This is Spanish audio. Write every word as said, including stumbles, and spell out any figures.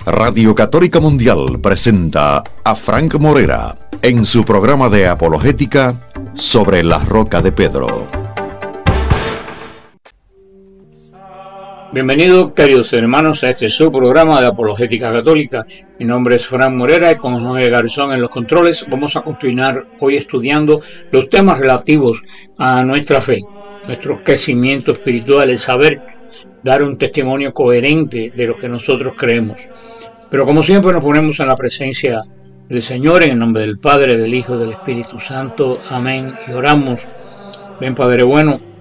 Radio Católica Mundial presenta a Frank Morera en su programa de apologética Sobre la Roca de Pedro. Bienvenidos, queridos hermanos, a este su programa de apologética católica. Mi nombre es Frank Morera y con José Garzón en los controles vamos a continuar hoy estudiando los temas relativos a nuestra fe, nuestro crecimiento espiritual, el saber dar un testimonio coherente de lo que nosotros creemos. Pero como siempre nos ponemos en la presencia del Señor, en el nombre del Padre, del Hijo y del Espíritu Santo. Amén. Y oramos. Ven, Padre bueno,